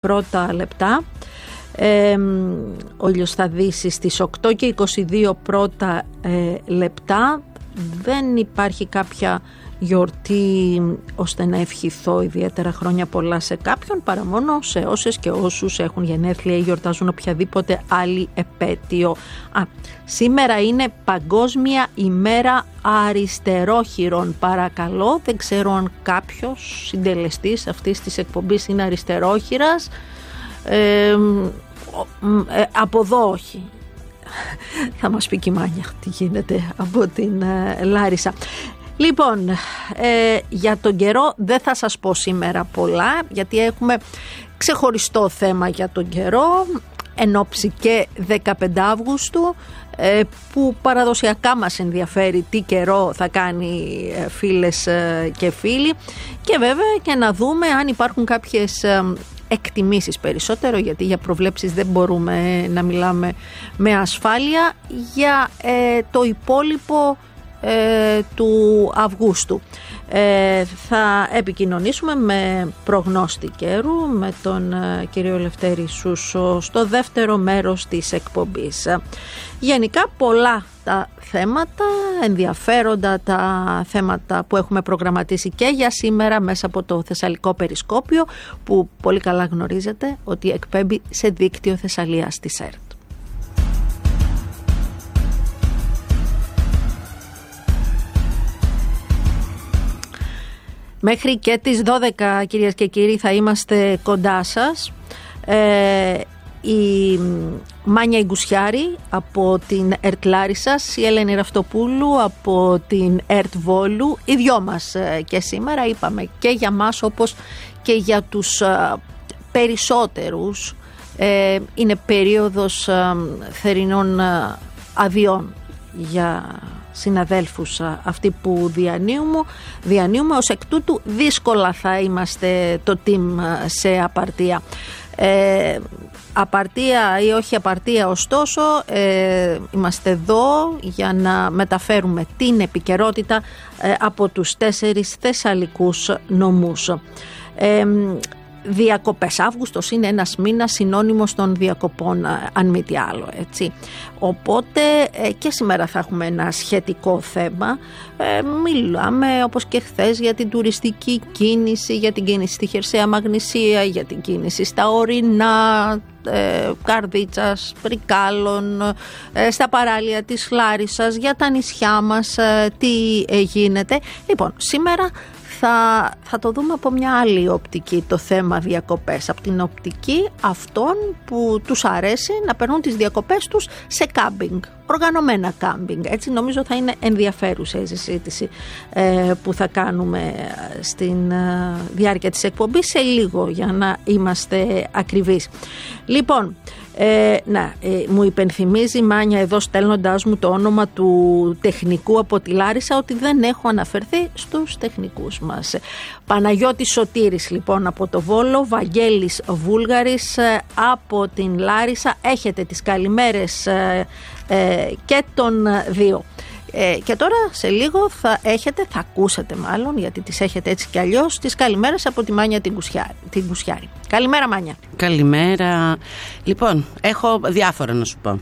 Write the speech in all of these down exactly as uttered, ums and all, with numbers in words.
πρώτα λεπτά. Ε, ο ήλιος θα δύσει στις οκτώ και είκοσι δύο πρώτα ε, λεπτά. Δεν υπάρχει κάποια γιορτή ώστε να ευχηθώ ιδιαίτερα χρόνια πολλά σε κάποιον, παρά μόνο σε όσες και όσους έχουν γενέθλια ή γιορτάζουν οποιαδήποτε άλλη επέτειο. Α, σήμερα είναι Παγκόσμια ημέρα αριστερόχειρων. Παρακαλώ, δεν ξέρω αν κάποιος συντελεστής αυτής της εκπομπής είναι αριστερόχειρας. Ε, ε, από εδώ όχι. Θα μας πει και η Μάνια τι γίνεται από την ε, Λάρισα. Λοιπόν, ε, για τον καιρό δεν θα σας πω σήμερα πολλά, γιατί έχουμε ξεχωριστό θέμα για τον καιρό, εν ώψη και δεκαπέντε Αυγούστου, ε, που παραδοσιακά μας ενδιαφέρει τι καιρό θα κάνει ε, φίλες ε, και φίλοι, και βέβαια και να δούμε αν υπάρχουν κάποιες ε, εκτιμήσεις περισσότερο, γιατί για προβλέψεις δεν μπορούμε να μιλάμε με ασφάλεια, για ε, το υπόλοιπο Ε, του Αυγούστου. Ε, θα επικοινωνήσουμε με προγνώστη καιρού με τον ε, κύριο Λευτέρη Σούσο στο δεύτερο μέρος της εκπομπής. Γενικά πολλά τα θέματα, ενδιαφέροντα τα θέματα που έχουμε προγραμματίσει και για σήμερα μέσα από το Θεσσαλικό Περισκόπιο, που πολύ καλά γνωρίζετε ότι εκπέμπει σε δίκτυο Θεσσαλίας της ΕΡΤ. Μέχρι και τις δώδεκα, κυρίες και κύριοι, θα είμαστε κοντά σας. Ε, η Μάνια Ιγκουσιάρη από την ΕΡΤ Λάρισσας, η Ελένη Ραυτοπούλου από την ΕΡΤ Βόλου. Οι δυο μας ε, και σήμερα είπαμε και για μας όπως και για τους ε, περισσότερους. Ε, είναι περίοδος ε, θερινών ε, αδειών για συναδέλφους αυτοί που διανύουμε, διανύουμε ως εκ τούτου δύσκολα θα είμαστε το team σε απαρτία. Ε, απαρτία ή όχι απαρτία, ωστόσο ε, είμαστε εδώ για να μεταφέρουμε την επικαιρότητα ε, από τους τέσσερις θεσσαλικούς νομούς. Ε, Διακοπές. Αύγουστος είναι ένας μήνας συνώνυμος των διακοπών, αν μη τι άλλο, έτσι. Οπότε και σήμερα θα έχουμε ένα σχετικό θέμα. Ε, μιλάμε όπως και χθες για την τουριστική κίνηση, για την κίνηση στη Χερσαία Μαγνησία, για την κίνηση στα ορεινά, ε, Καρδίτσας, Πρικάλων, ε, στα παράλια της Λάρισσας, για τα νησιά μας, ε, τι ε, γίνεται. Λοιπόν, σήμερα Θα, θα το δούμε από μια άλλη οπτική το θέμα διακοπές, από την οπτική αυτών που τους αρέσει να περνούν τις διακοπές τους σε κάμπινγκ, οργανωμένα κάμπινγκ. Έτσι νομίζω θα είναι ενδιαφέρουσα η συζήτηση ε, που θα κάνουμε στην ε, διάρκεια της εκπομπής σε λίγο, για να είμαστε ακριβείς. Λοιπόν, Ε, να, ε, μου υπενθυμίζει η Μάνια εδώ, στέλνοντάς μου το όνομα του τεχνικού από τη Λάρισα, ότι δεν έχω αναφερθεί στους τεχνικούς μας. Παναγιώτης Σωτήρης λοιπόν από το Βόλο, Βαγγέλης Βούλγαρης ε, από την Λάρισα. Έχετε τις καλημέρες ε, ε, και των δύο. Ε, και τώρα σε λίγο θα έχετε, θα ακούσετε μάλλον, γιατί τις έχετε έτσι κι αλλιώς, τις καλημέρες από τη Μάνια την Κουσιάρη, την Κουσιάρη. Καλημέρα Μάνια. Καλημέρα. Λοιπόν, έχω διάφορα να σου πω.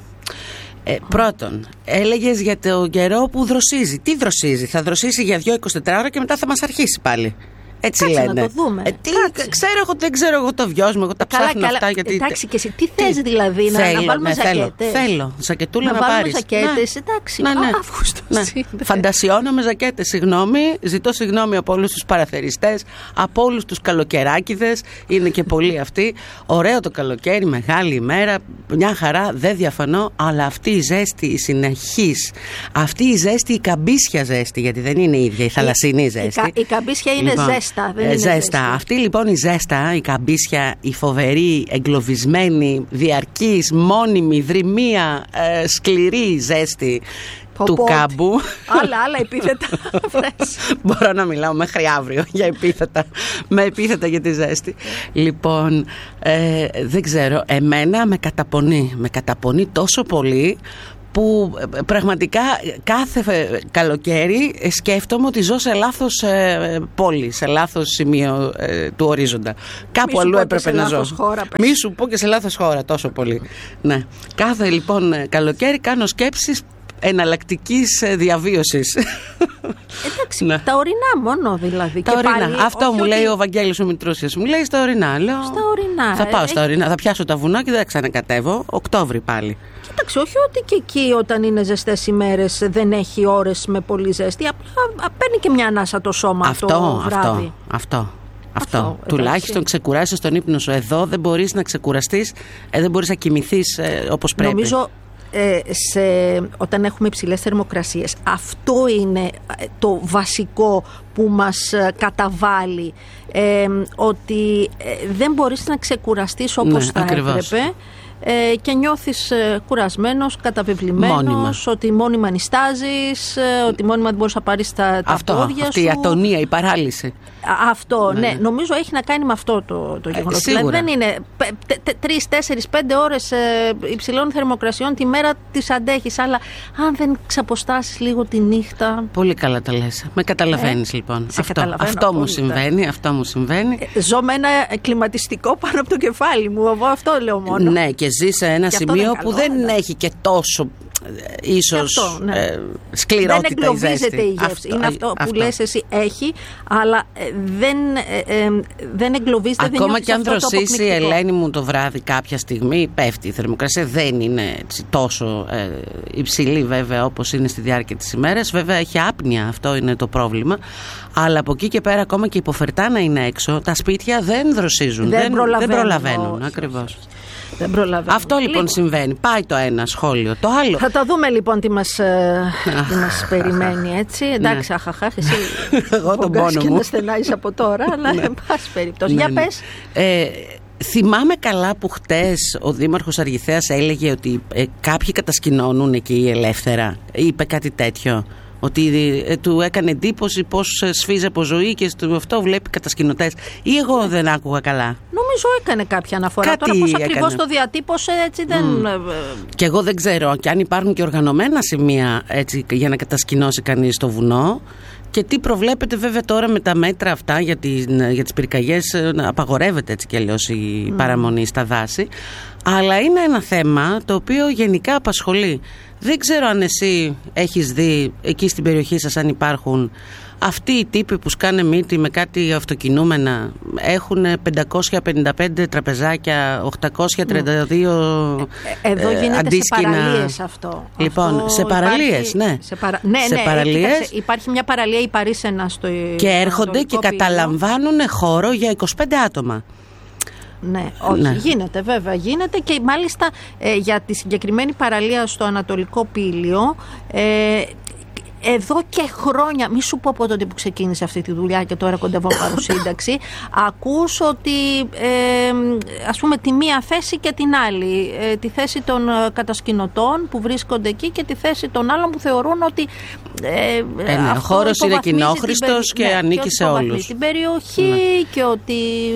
Ε, πρώτον, έλεγες για το καιρό που δροσίζει. Τι δροσίζει? Θα δροσίσει για δύο εικοσιτέσσερις ώρα και μετά θα μας αρχίσει πάλι. Έτσι κάτσε λένε. Να το δούμε. Ε, τι, ξέρω εγώ, δεν ξέρω εγώ το βιώσιμο, εγώ τα καλά, ψάχνω καλά, αυτά. Γιατί... Εντάξει, και εσύ τι θες δηλαδή, να, θέλω, να βάλουμε ναι, ζακέτες? Θέλω, θέλω, ζακετούλα να, να πάρεις. Να βάλουμε ζακέτες, ναι. Εντάξει, ναι, ναι. Α, Αύγουστος, ναι. Φαντασιώνω με ζακέτες, συγγνώμη, ζητώ συγγνώμη από όλους τους παραθεριστές, από όλους τους καλοκαιράκηδες, είναι και πολλοί αυτοί. Ωραίο το καλοκαίρι, μεγάλη ημέρα, μια χαρά, δεν διαφωνώ, αλλά αυτή η ζέστη, η συνεχής, αυτή η ζέστη, η καμπίσια ζέστη, γιατί δεν είναι η ίδια η θαλασσινή ζέστη. Η καμπίσια είναι ζέστη. Ζέστα, δεν είναι ζέστα. Ζέστα. Αυτή λοιπόν η ζέστα, η καμπίσια, η φοβερή, εγκλωβισμένη, διαρκής, μόνιμη, δρυμία, ε, σκληρή ζέστη του Ποπότ. Κάμπου. Άλλα, άλλα επίθετα. Μπορώ να μιλάω μέχρι αύριο για επίθετα. Με επίθετα για τη ζέστη. Λοιπόν, ε, δεν ξέρω, εμένα με καταπονεί. Με καταπονεί τόσο πολύ που πραγματικά κάθε καλοκαίρι σκέφτομαι ότι ζω σε λάθος ε, πόλη, σε λάθος σημείο ε, του ορίζοντα. Κάπου αλλού έπρεπε να ζω. Χώρα, Μη σου πω και σε λάθος χώρα τόσο πολύ. Ναι. Κάθε λοιπόν καλοκαίρι κάνω σκέψεις εναλλακτικής διαβίωσης. Εντάξει, ναι. Τα ορεινά μόνο δηλαδή. Τα και ορεινά. πάλι, Αυτό μου ότι... λέει ο Βαγγέλης ο Μητρούσιας. Μου λέει στα ορεινά. Λέω, στα ορεινά. Θα πάω ε, στα ορεινά. Θα πιάσω τα βουνά και δεν θα ξανακατεύω. Οκτώβρη πάλι. Κοίταξε, όχι ότι και εκεί όταν είναι ζεστές ημέρες δεν έχει ώρες με πολύ ζέστη. Απλά παίρνει και μια ανάσα το σώμα αυτό, το βράδυ. Αυτό, αυτό. Αυτό. Αυτό τουλάχιστον ξεκουράσεις τον ύπνο σου. Εδώ δεν μπορείς να ξεκουραστείς, ε, δεν μπορείς να κοιμηθείς ε, όπως πρέπει. Νομίζω ε, σε, όταν έχουμε υψηλές θερμοκρασίες, αυτό είναι το βασικό που μας καταβάλει. Ε, ότι ε, δεν μπορείς να ξεκουραστείς όπως ναι, θα ακριβώς. έπρεπε. Ε, και νιώθεις ε, κουρασμένος, καταβεβλημένος, μόνιμα. Ότι μόνιμα νιστάζεις, ε, ότι μόνιμα δεν μπορείς να πάρεις τα, τα αυτό, πόδια αυτή σου. Η ατονία, η παράλυση. Α, αυτό, ναι. ναι. ναι. Νομίζω έχει να κάνει με αυτό το, το γεγονός. Ε, δηλαδή δεν είναι τρεις, τέσσερις, πέντε ώρες ε, υψηλών θερμοκρασιών τη μέρα τις αντέχεις, αλλά αν δεν ξαποστάσεις λίγο τη νύχτα. Πολύ καλά τα λες. Με καταλαβαίνεις ε, λοιπόν. Αυτό, αυτό μου συμβαίνει, αυτό μου συμβαίνει. Ε, ζω με ένα κλιματιστικό πάνω από το κεφάλι μου. Εγώ αυτό λέω μόνο. Ναι, και ζει σε ένα σημείο δεν που δεν ναι. έχει και τόσο ίσως αυτό, ναι. ε, σκληρότητα. Δεν εγκλωβίζεται η γεύση. Είναι αυτό, αυτό που αυτό. Λες εσύ, έχει, αλλά ε, δεν, ε, ε, δεν εγκλωβίζεται. Ακόμα δεν και αν δροσίσει η Ελένη μου το βράδυ κάποια στιγμή, πέφτει η θερμοκρασία. Δεν είναι έτσι, τόσο ε, υψηλή βέβαια όπως είναι στη διάρκεια της ημέρας. Βέβαια έχει άπνοια, αυτό είναι το πρόβλημα. Αλλά από εκεί και πέρα, ακόμα και υποφερτά να είναι έξω, τα σπίτια δεν δροσίζουν. Δεν, δεν προλαβαίνουν. Δεν προλαβαίνουν ακριβώς. Δεν προλαβαίνω. Αυτό λοιπόν, λοιπόν συμβαίνει. Πάει το ένα σχόλιο. Το άλλο. Θα το δούμε λοιπόν τι μας, τι μας περιμένει, έτσι. Εντάξει, αχαχά, εσύ εγώ τον πόνο μου. Και να στενάζεις από τώρα, αλλά εν πάση περιπτώσει. Για πες. Ε, θυμάμαι καλά που χτες ο Δήμαρχος Αργιθέας έλεγε ότι ε, κάποιοι κατασκηνώνουν εκεί ελεύθερα. Είπε κάτι τέτοιο. Ότι ε, του έκανε εντύπωση πως σφίζει από ζωή και στο αυτό βλέπει κατασκηνωτές. Ή εγώ δεν άκουγα καλά. Νομίζω έκανε κάποια αναφορά. Κάτι τώρα πώς έκανε. Ακριβώς το διατύπωσε έτσι δεν... Mm. Και εγώ δεν ξέρω και αν υπάρχουν και οργανωμένα σημεία έτσι, για να κατασκηνώσει κανείς το βουνό. Και τι προβλέπετε βέβαια τώρα με τα μέτρα αυτά για, την, για τις πυρκαγιές, απαγορεύεται έτσι κι αλλιώς η mm. παραμονή στα δάση. Αλλά είναι ένα θέμα το οποίο γενικά απασχολεί. Δεν ξέρω αν εσύ έχεις δει εκεί στην περιοχή σας αν υπάρχουν αυτοί οι τύποι που σκάνε μύτη με κάτι αυτοκινούμενα. Έχουν πεντακόσια πενήντα πέντε τραπεζάκια, οκτακόσια τριάντα δύο ε, Εδώ γίνεται αντίσκηνα. Σε παραλίες αυτό. Λοιπόν, αυτό σε παραλίες, ναι. Σε παρα... Ναι, σε ναι, παραλίες. Κοίταξε, υπάρχει μια παραλία η Παρίσσενα στο και έρχονται και καταλαμβάνουν χώρο για είκοσι πέντε άτομα. Ναι, όχι, ναι. γίνεται βέβαια, γίνεται και μάλιστα ε, για τη συγκεκριμένη παραλία στο Ανατολικό Πήλιο ε, εδώ και χρόνια, μη σου πω από τότε που ξεκίνησε αυτή τη δουλειά και τώρα κοντεύω πάρω σύνταξη, ακούς ότι ε, ας πούμε τη μία θέση και την άλλη, ε, τη θέση των κατασκηνωτών που βρίσκονται εκεί και τη θέση των άλλων που θεωρούν ότι ε, ε, ναι, ο χώρος είναι κοινόχρηστος και ναι, ανήκει και σε όλους την περιοχή ναι. και ότι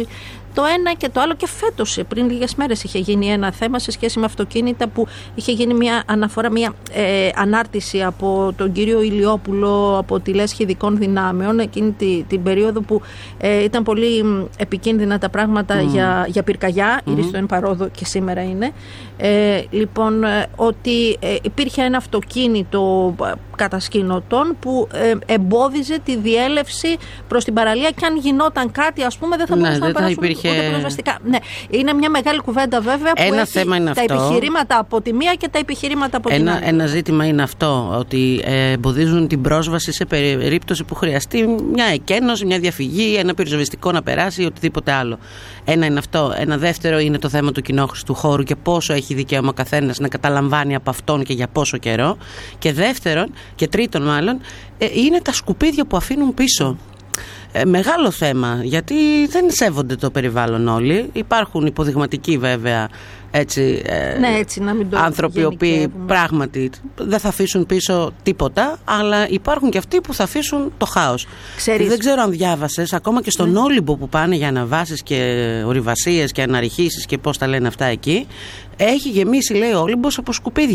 το ένα και το άλλο και φέτος πριν λίγες μέρες είχε γίνει ένα θέμα σε σχέση με αυτοκίνητα που είχε γίνει μια αναφορά, μια ε, ανάρτηση από τον κύριο Ηλιόπουλο από τη Λέσχη Ειδικών Δυνάμεων εκείνη τη, την περίοδο που ε, ήταν πολύ επικίνδυνα τα πράγματα mm. για, για πυρκαγιά, mm. ήδη στο εν παρόδο και σήμερα είναι. Ε, λοιπόν, ε, ότι ε, υπήρχε ένα αυτοκίνητο κατασκηνωτών που ε, εμπόδιζε τη διέλευση προς την παραλία και αν γινόταν κάτι ας πούμε δεν θα μπορούσαν ναι, να περάσουν υπήρχε... ούτε πυροσβεστικά. Ναι, είναι μια μεγάλη κουβέντα βέβαια που ένα έχει θέμα είναι τα αυτό. επιχειρήματα από τη μία και τα επιχειρήματα από την άλλη. Ένα ζήτημα είναι αυτό, ότι ε, εμποδίζουν την πρόσβαση σε περίπτωση που χρειαστεί μια εκένωση, μια διαφυγή, ένα πυροσβεστικό να περάσει ή οτιδήποτε άλλο. Ένα είναι αυτό. Ένα δεύτερο είναι το θέμα του κοινόχρηστου χώρου και πόσο έχει δικαίωμα ο καθένας να καταλαμβάνει από αυτόν και για πόσο καιρό. Και δεύτερον, και τρίτον μάλλον, ε, είναι τα σκουπίδια που αφήνουν πίσω. Ε, μεγάλο θέμα, γιατί δεν σέβονται το περιβάλλον όλοι. Υπάρχουν υποδειγματικοί βέβαια έτσι, ε, ναι, έτσι, να μην το άνθρωποι οι οποίοι πράγματι δεν θα αφήσουν πίσω τίποτα, αλλά υπάρχουν και αυτοί που θα αφήσουν το χάος. Ξέρεις. Δεν ξέρω αν διάβασες, ακόμα και στον ναι. Όλυμπο που πάνε για αναβάσεις και ορειβασίες και αναρριχήσεις και πώς τα λένε αυτά εκεί, έχει γεμίσει λέει ο Όλυμπος από σκουπίδια.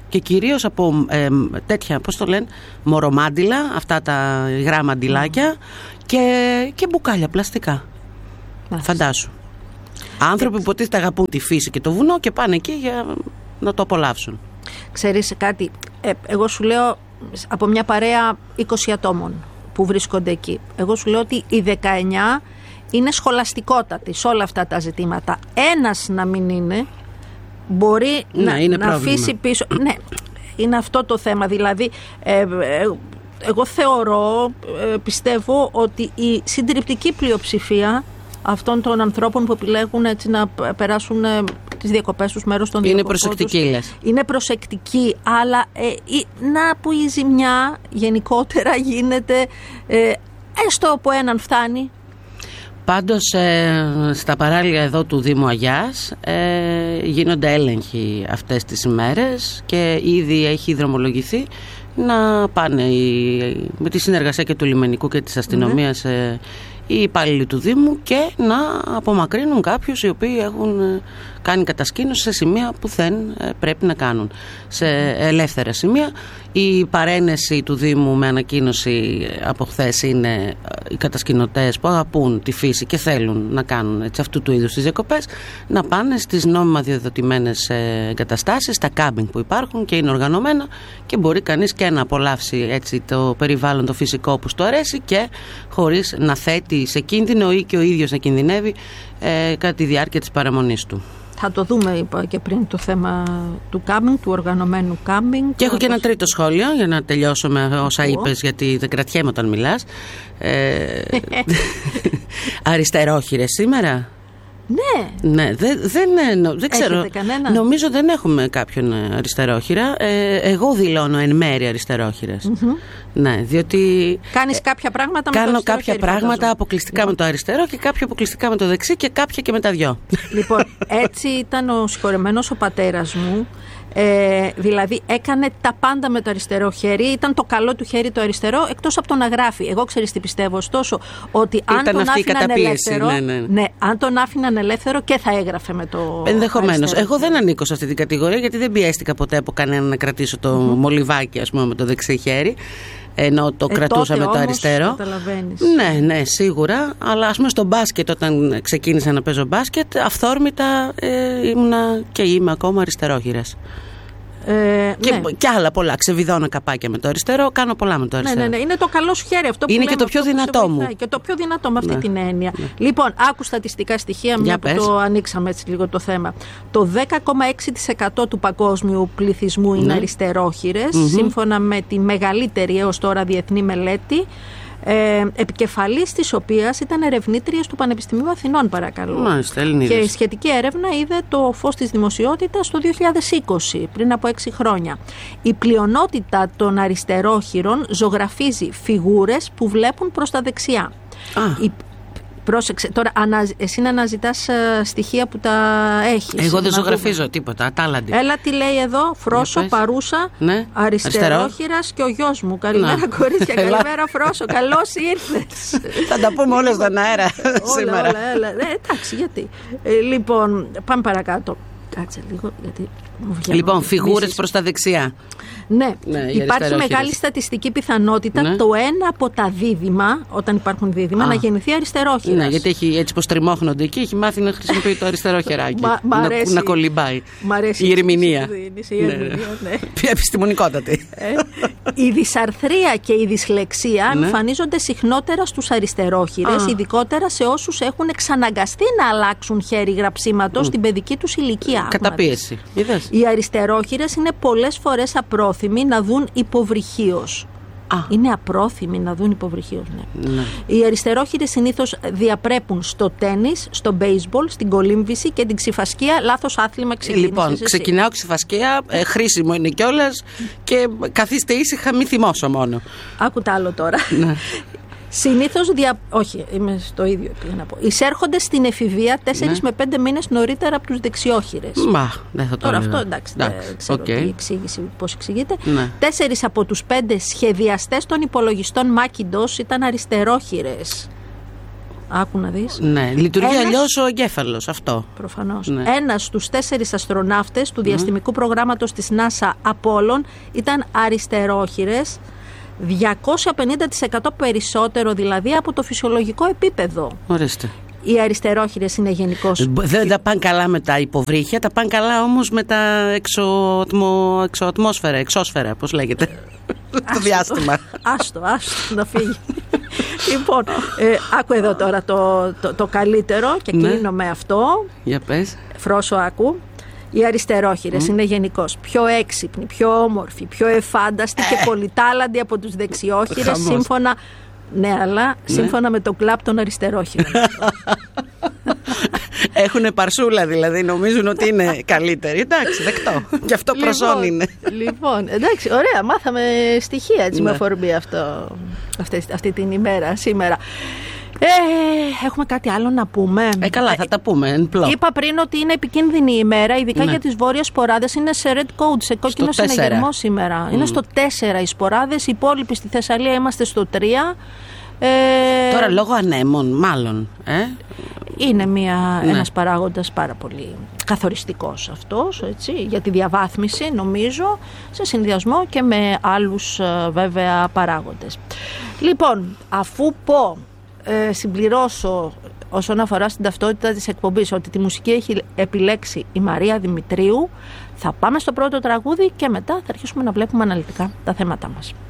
και κυρίως από ε, τέτοια, πώς το λένε, μορομάντιλα, αυτά τα υγρά μαντιλάκια mm. και, και μπουκάλια πλαστικά. Μάλιστα. Φαντάσου. Άνθρωποι που υποτίθεται αγαπούν τη φύση και το βουνό και πάνε εκεί για να το απολαύσουν. Ξέρεις κάτι, ε, εγώ σου λέω από μια παρέα είκοσι ατόμων που βρίσκονται εκεί, εγώ σου λέω ότι οι δεκαεννιά είναι σχολαστικότατοι σε όλα αυτά τα ζητήματα. Ένας να μην είναι, μπορεί ναι, να, να αφήσει πίσω. Ναι, είναι αυτό το θέμα. Δηλαδή, ε, ε, εγώ θεωρώ, ε, πιστεύω ότι η συντριπτική πλειοψηφία αυτών των ανθρώπων που επιλέγουν έτσι να περάσουν ε, τις διακοπές τους, μέρος των διακοπών τους. Είναι προσεκτική, λες. Είναι προσεκτική, αλλά ε, η, να που η ζημιά γενικότερα γίνεται, ε, έστω από έναν φτάνει. Πάντως ε, στα παράλια εδώ του Δήμου Αγιάς ε, γίνονται έλεγχοι αυτές τις ημέρες και ήδη έχει δρομολογηθεί να πάνε οι, με τη συνεργασία και του λιμενικού και της αστυνομίας mm-hmm. ε, οι υπάλληλοι του Δήμου και να απομακρύνουν κάποιους οι οποίοι έχουν κάνει κατασκήνωση σε σημεία που δεν πρέπει να κάνουν. Σε ελεύθερα σημεία. Η παρένεση του Δήμου με ανακοίνωση από χθες είναι οι κατασκηνωτές που αγαπούν τη φύση και θέλουν να κάνουν έτσι, αυτού του είδους τις διακοπές, να πάνε στις νόμιμα διαδοτημένες εγκαταστάσεις, τα κάμπινγκ που υπάρχουν και είναι οργανωμένα και μπορεί κανείς και να απολαύσει έτσι, το περιβάλλον το φυσικό που του αρέσει και χωρίς να θέτει σε κίνδυνο ή και ο ίδιος να κινδυνεύει ε, κατά τη διάρκεια της παραμονής του. Θα το δούμε, είπα και πριν, το θέμα του κάμπινγκ, του οργανωμένου κάμπινγκ. Και έχω και ένα τρίτο σχόλιο για να τελειώσω με όσα είπες, γιατί δεν κρατιέμαι όταν μιλάς. Ε, αριστερόχειρες σήμερα. Ναι. Ναι, δεν, δεν, δεν ξέρω. Κανένα? Νομίζω δεν έχουμε κάποιον αριστερόχειρα. Ε, εγώ δηλώνω εν μέρει αριστερόχειρες. Mm-hmm. Ναι, διότι. Κάνεις κάποια πράγματα κάνω με το αριστερό κάποια χέρι, πράγματα φαντάζομαι. αποκλειστικά Λοιπόν. με το αριστερό και κάποια αποκλειστικά με το δεξί και κάποια και με τα δυο. Λοιπόν, έτσι ήταν ο συγχωρεμένος ο πατέρας μου. Ε, δηλαδή έκανε τα πάντα με το αριστερό χέρι. Ήταν το καλό του χέρι το αριστερό, εκτός από το να γράφει. Εγώ ξέρεις τι πιστεύω, ωστόσο, ότι αν ήταν τον άφηναν ελεύθερο, ναι, ναι. ναι, αν τον άφηναν ελεύθερο και θα έγραφε με το ενδεχομένως. Εγώ χέρι. δεν ανήκω σε αυτή την κατηγορία, γιατί δεν πιέστηκα ποτέ από κανένα να κρατήσω το mm-hmm. μολυβάκι, ας πούμε, με το δεξί χέρι, ενώ το ε, κρατούσα τότε με το όμως, αριστερό. Ναι, ναι, σίγουρα. Αλλά ας πούμε στο μπάσκετ, όταν ξεκίνησα να παίζω μπάσκετ, αυθόρμητα ε, ήμουνα και είμαι ακόμα αριστερόχειρας. Ε, και, ναι. και άλλα πολλά. Ξεβιδώνω καπάκια με το αριστερό, κάνω πολλά με το αριστερό. Ναι, ναι, ναι. Είναι το καλό σου χέρι αυτό που είναι λέμε, και το πιο δυνατό μου. Και το πιο δυνατό με αυτή ναι. την έννοια. Ναι. Λοιπόν, άκου στατιστικά στοιχεία, μια που το ανοίξαμε έτσι λίγο το θέμα. Το δέκα κόμμα έξι τοις εκατό του παγκόσμιου πληθυσμού είναι ναι. αριστερόχειρες, mm-hmm. σύμφωνα με τη μεγαλύτερη έως τώρα διεθνή μελέτη. Ε, επικεφαλής της οποίας ήταν ερευνήτριες του Πανεπιστημίου Αθηνών, παρακαλώ. Μάλιστα, και η σχετική έρευνα είδε το φως της δημοσιότητας το δύο χιλιάδες είκοσι, πριν από έξι χρόνια. Η πλειονότητα των αριστερόχειρων ζωγραφίζει φιγούρες που βλέπουν προς τα δεξιά. Ah. Η Πρόσεξε, τώρα εσύ να αναζητάς uh, στοιχεία που τα έχεις. Εγώ δεν ζωγραφίζω δούμε. τίποτα, ατάλλαντη. Έλα τι λέει εδώ, Φρόσο, παρούσα, ναι. αριστερόχειρας και ο γιος μου. Καλημέρα ναι. κορίτσια, καλημέρα Φρόσο, καλώς ήρθες. Θα τα πούμε όλα στον αέρα σήμερα. Όλα, όλα, όλα. Ε, εντάξει, γιατί. Ε, λοιπόν, πάμε παρακάτω. Κάτσε λίγο, γιατί μου βγαίνουν. Λοιπόν, φιγούρες προς τα δεξιά. Ναι, ναι υπάρχει μεγάλη στατιστική πιθανότητα ναι. το ένα από τα δίδυμα, όταν υπάρχουν δίδυμα, Α. να γεννηθεί αριστερόχειρας. Ναι, γιατί έχει, έτσι πως τριμώχνονται εκεί, έχει μάθει να χρησιμοποιεί το αριστερό χεράκι. Μα, να, αρέσει, να κολυμπάει. Μ' αρέσει η ερμηνεία. Η ερμηνεία, ναι. Ποια επιστημονικότατη. Ε, η δυσαρθρία και η δυσλεξία ναι. εμφανίζονται συχνότερα στους αριστερόχειρες, ειδικότερα σε όσους έχουν εξαναγκαστεί να αλλάξουν χέρι γραψίματος mm. στην παιδική τους ηλικία. Καταπίεση. Οι αριστερόχειρες είναι πολλές φορές απρόθυμοι να δουν υποβρυχίως. Α. Είναι απρόθυμοι να δουν υποβρυχίως, ναι. ναι. Οι αριστερόχειρες συνήθως διαπρέπουν στο τένις, στο μπέισμπολ, στην κολύμβηση και την ξυφασκία. Λάθος άθλημα ξεκίνησες. Λοιπόν, εσύ. ξεκινάω ξυφασκία, ε, χρήσιμο είναι κιόλας και καθίστε ήσυχα, μη θυμώσω μόνο. Άκου τ' άλλο τώρα. Ναι. Συνήθως δια... Όχι, είμαι στο ίδιο για να πω. Εισέρχονται στην εφηβεία τέσσερις ναι. με πέντε μήνες νωρίτερα από τους δεξιόχειρες. Μα, δεν θα το Τώρα έλεγα. αυτό εντάξει, εντάξει δεν ξέρω okay. τι εξήγηση, πώς εξηγείται. Ναι. Τέσσερις από τους πέντε σχεδιαστές των υπολογιστών Macintosh ήταν αριστερόχειρες. Άκου να δεις. Ναι, λειτουργεί Ένας... αλλιώς ο εγκέφαλος, αυτό. Προφανώς. Ναι. Ένας στους τέσσερις αστροναύτες του διαστημικού mm. προγράμματος της NASA Apollo ήταν αριστερόχειρες, διακόσια πενήντα τοις εκατό περισσότερο δηλαδή από το φυσιολογικό επίπεδο. Ορίστε. Οι αριστερόχειρες είναι γενικώς. Δεν τα πάνε καλά με τα υποβρύχια, τα πάνε καλά όμως με τα εξωατμο... εξωατμόσφαιρα, εξώσφαιρα, πώς λέγεται. Το διάστημα. Άστο, άστο, να φύγει. Λοιπόν, ε, άκου εδώ τώρα το, το, το καλύτερο και ναι. κλείνω με αυτό. Για πες. Φρόσο, άκου. Οι αριστερόχειρες mm. είναι γενικώς πιο έξυπνοι, πιο όμορφοι, πιο εφάνταστοι και πολυτάλαντοι από τους δεξιόχειρες, σύμφωνα, ναι, αλλά ναι. σύμφωνα με το κλαμπ των αριστερόχειρων. Έχουνε παρσούλα δηλαδή, νομίζουν ότι είναι καλύτεροι. Εντάξει, δεκτό. Και αυτό λοιπόν, προσόν είναι. Λοιπόν, εντάξει, ωραία, μάθαμε στοιχεία έτσι, ναι. με αφορμή αυτό, αυτή, αυτή την ημέρα, σήμερα. Ε, έχουμε κάτι άλλο να πούμε. Ε, καλά, θα τα πούμε. Είπα πριν ότι είναι επικίνδυνη η ημέρα, ειδικά ναι. για τις βόρειες σποράδες. Είναι σε red code, σε κόκκινο συναγερμό σήμερα. Mm. Είναι στο τέσσερα οι σποράδες, οι υπόλοιποι στη Θεσσαλία είμαστε στο τρία. Ε, Τώρα λόγω ανέμων, μάλλον. Ε? Είναι μια, ναι. ένας παράγοντας πάρα πολύ καθοριστικός αυτός, έτσι, για τη διαβάθμιση, νομίζω, σε συνδυασμό και με άλλους βέβαια παράγοντες. Λοιπόν, αφού πω, ε, συμπληρώσω όσον αφορά στην ταυτότητα της εκπομπής ότι τη μουσική έχει επιλέξει η Μαρία Δημητρίου, θα πάμε στο πρώτο τραγούδι και μετά θα αρχίσουμε να βλέπουμε αναλυτικά τα θέματα μας.